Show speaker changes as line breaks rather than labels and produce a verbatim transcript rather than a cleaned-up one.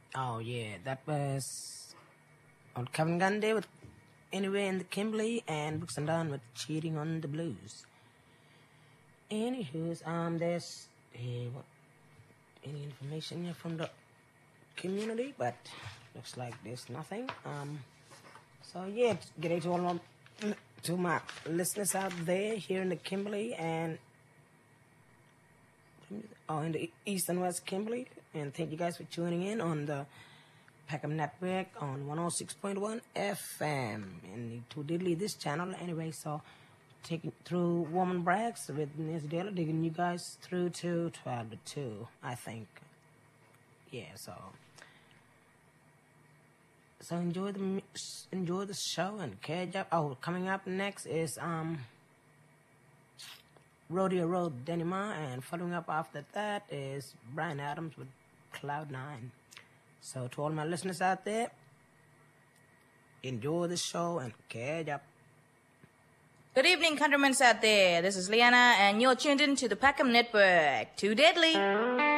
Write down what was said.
Oh, yeah, that was on Kevin Gundy with Anyway in the Kimberly and Brooks and Dunn with Cheating on the Blues. Anywho's, um, there's uh, what, any information here from the community, but looks like there's nothing. Um, so yeah, good day to all my, to my listeners out there here in the Kimberly and oh, in the East and West Kimberly, and thank you guys for tuning in on the Peckham Network on one oh six point one F M and to diddly this channel anyway. So taking through Woman Brags with Miss Dale, digging you guys through to twelve to two, I think. Yeah, so so enjoy the enjoy the show and catch up. Oh, coming up next is um Rodeo Road Denima, and following up after that is Brian Adams with Cloud Nine. So to all my listeners out there, enjoy the show and catch up.
Good evening, countrymen out there. This is Liana, and you're tuned in to the Peckham Network. Too Deadly.